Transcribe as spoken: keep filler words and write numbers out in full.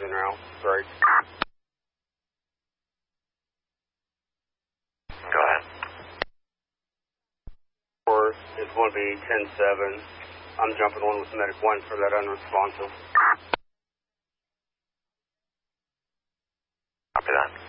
en route. Great. Go ahead. Four is going to be ten seven. I'm jumping one with medic one for that unresponsive. Copy that.